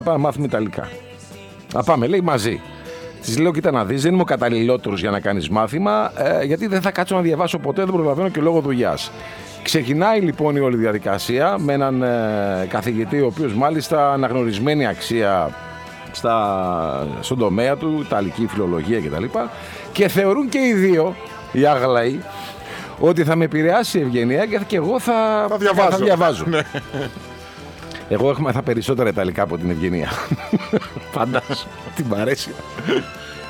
Πάμε να μάθουμε Ιταλικά. Να πάμε, λέει, μαζί. Της λέω, κοίτα να δεις, δεν είμαι ο καταλληλότερος για να κάνεις μάθημα, γιατί δεν θα κάτσω να διαβάσω ποτέ, δεν προλαβαίνω και λόγω δουλειάς. Ξεκινάει λοιπόν η όλη διαδικασία με έναν καθηγητή, ο οποίος μάλιστα αναγνωρισμένη αξία στον τομέα του, Ιταλική φιλολογία κτλ. Και θεωρούν και οι δύο, οι Αγλαοί, ότι θα με επηρεάσει η Ευγενία και εγώ θα διαβάζω. Εγώ έχω μάθει περισσότερα Ιταλικά από την Ευγενία. Φαντάζομαι. Την παρέσει.